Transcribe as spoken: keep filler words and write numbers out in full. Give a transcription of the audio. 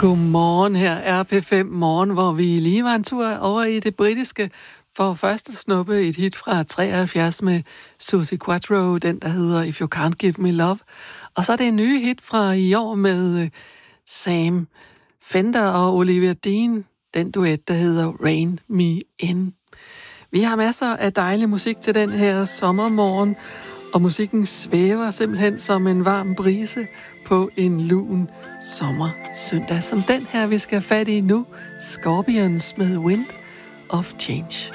Godmorgen, her er P fem Morgen, hvor vi lige var en tur over i det britiske for først at snuppe et hit fra treoghalvfjerds med Suzi Quatro, den der hedder If You Can't Give Me Love. Og så er det en ny hit fra i år med Sam Fender og Olivia Dean, den duet, der hedder Rain Me In. Vi har masser af dejlig musik til den her sommermorgen, og musikken svæver simpelthen som en varm brise på en lun sommersøndag, som den her, vi skal have fat i nu. Scorpions med Wind of Change.